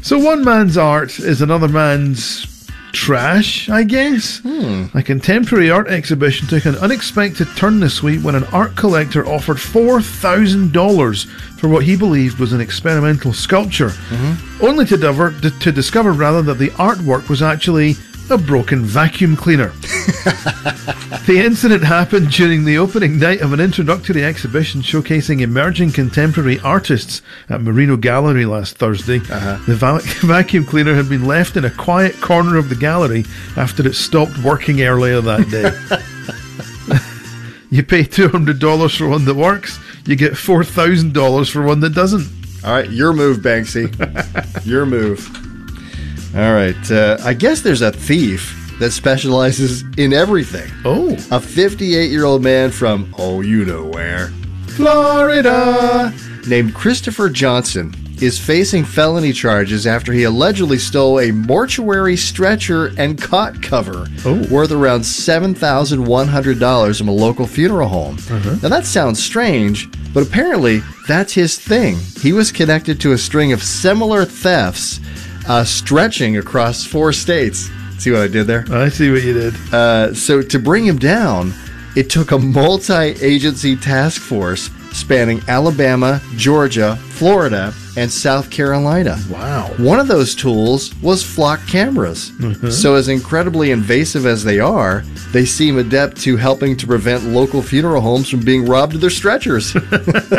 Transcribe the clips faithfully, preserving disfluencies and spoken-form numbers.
So one man's art is another man's trash, I guess. Hmm. A contemporary art exhibition took an unexpected turn this week when an art collector offered four thousand dollars for what he believed was an experimental sculpture, mm-hmm. only to, diver- to discover rather that the artwork was actually a broken vacuum cleaner. The incident happened during the opening night of an introductory exhibition showcasing emerging contemporary artists at Merino Gallery last Thursday. Uh-huh. The va- vacuum cleaner had been left in a quiet corner of the gallery after it stopped working earlier that day. You pay two hundred dollars for one that works, you get four thousand dollars for one that doesn't. All right, your move, Banksy. Your move. All right, uh, I guess there's a thief that specializes in everything. Oh. A fifty-eight-year-old man from, oh, you know where, Florida, named Christopher Johnson is facing felony charges after he allegedly stole a mortuary stretcher and cot cover oh. worth around seven thousand one hundred dollars from a local funeral home. Uh-huh. Now, that sounds strange, but apparently that's his thing. He was connected to a string of similar thefts uh, stretching across four states. See what I did there? I see what you did. Uh, so to bring him down, it took a multi-agency task force spanning Alabama, Georgia, Florida, and South Carolina. Wow. One of those tools was flock cameras. Mm-hmm. So as incredibly invasive as they are, they seem adept to helping to prevent local funeral homes from being robbed of their stretchers. uh,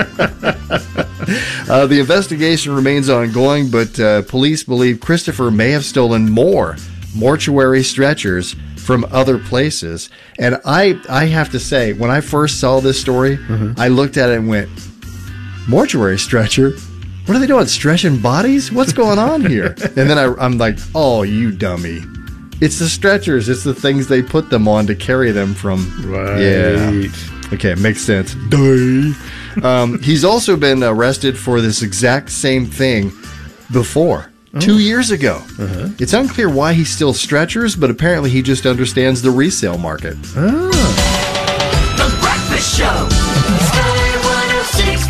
the investigation remains ongoing, but uh, police believe Christopher may have stolen more mortuary stretchers from other places. And I I have to say, when I first saw this story, mm-hmm. I looked at it and went, mortuary stretcher? What are they doing? Stretching bodies? What's going on here? And then I, I'm like, oh, you dummy. It's the stretchers. It's the things they put them on to carry them from. Right. Yeah. Okay, it makes sense. Duh. Um, he's also been arrested for this exact same thing before. Oh. Two years ago. Uh-huh. It's unclear why he steals stretchers, but apparently he just understands the resale market. Ah. The Breakfast Show. Sky one oh six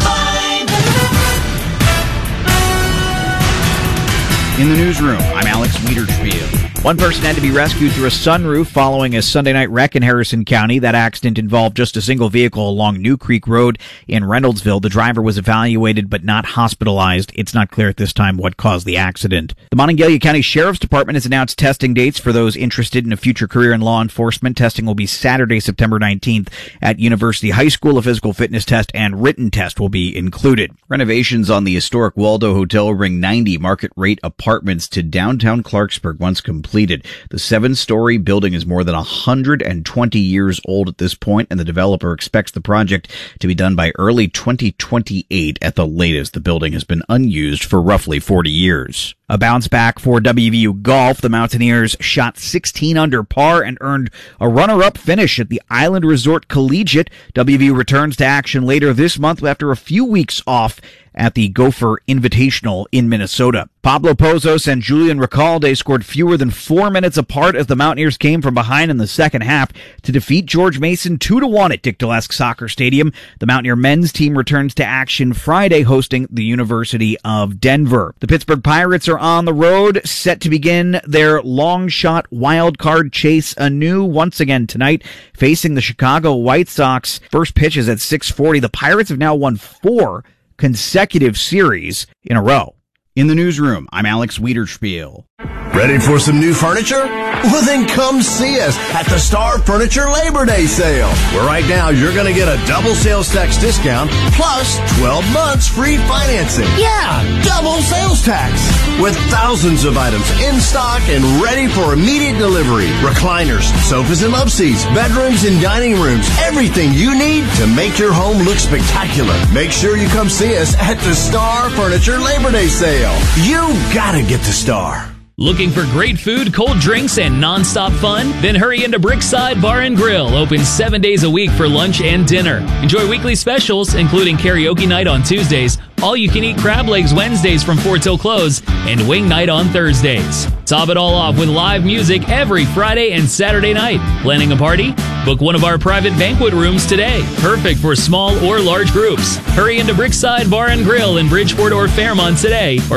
point five. In the newsroom, I'm Alex Wiederspiel. One person had to be rescued through a sunroof following a Sunday night wreck in Harrison County. That accident involved just a single vehicle along New Creek Road in Reynoldsville. The driver was evaluated but not hospitalized. It's not clear at this time what caused the accident. The Monongalia County Sheriff's Department has announced testing dates for those interested in a future career in law enforcement. Testing will be Saturday, September nineteenth at University High School. A physical fitness test and written test will be included. Renovations on the historic Waldo Hotel will bring ninety market-rate apartments to downtown Clarksburg once completed. Completed. The seven-story building is more than one hundred twenty years old at this point, and the developer expects the project to be done by early twenty twenty-eight at the latest. The building has been unused for roughly forty years. A bounce back for W V U golf. The Mountaineers shot sixteen under par and earned a runner-up finish at the Island Resort Collegiate. W V U returns to action later this month after a few weeks off at the Gopher Invitational in Minnesota. Pablo Pozos and Julian Recalde scored fewer than four minutes apart as the Mountaineers came from behind in the second half to defeat George Mason two to one at Dick Gillespie Soccer Stadium. The Mountaineer men's team returns to action Friday hosting the University of Denver. The Pittsburgh Pirates are on the road, set to begin their long shot wild card chase anew once again tonight, facing the Chicago White Sox. First pitch is at six forty. The Pirates have now won four consecutive series in a row. In the newsroom, I'm Alex Wiederspiel. Ready for some new furniture? Well, then come see us at the Star Furniture Labor Day Sale, where right now you're going to get a double sales tax discount plus twelve months free financing. Yeah, double sales tax with thousands of items in stock and ready for immediate delivery. Recliners, sofas and love seats, bedrooms and dining rooms, everything you need to make your home look spectacular. Make sure you come see us at the Star Furniture Labor Day Sale. You gotta get the Star. Looking for great food, cold drinks, and non-stop fun? Then hurry into Brickside Bar and Grill, open seven days a week for lunch and dinner. Enjoy weekly specials, including karaoke night on Tuesdays, all-you-can-eat crab legs Wednesdays from four till close, and wing night on Thursdays. Top it all off with live music every Friday and Saturday night. Planning a party? Book one of our private banquet rooms today. Perfect for small or large groups. Hurry into Brickside Bar and Grill in Bridgeport or Fairmont today, or